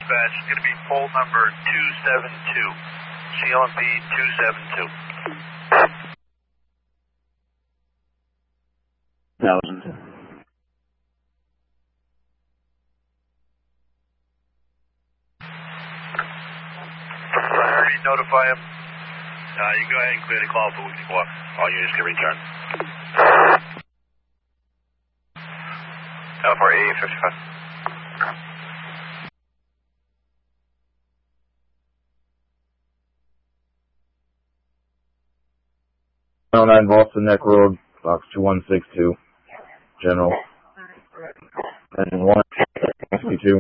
Dispatch, it's going to be poll number 272. CLMP 272. 1,000. Already notify him. You can go ahead and clear the call for we can go up. All units can return. For 8855. Nine Boston Neck Road, box 2162, General. And 162.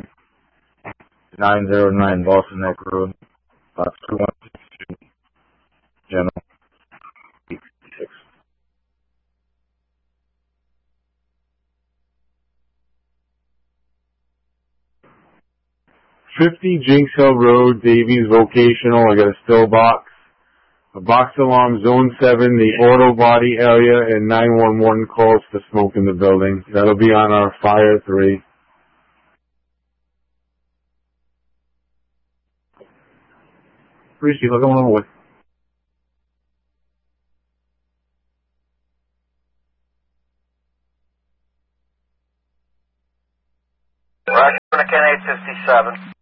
909 Boston Neck Road, box 2162, General. 6. "50 Jinx Hill Road, Davies Vocational. I got a still box. A box alarm, Zone 7, the auto body area, and 911 calls for smoke in the building. That'll be on our Fire 3. Appreciate it. Look on with. Roger, Ken 857.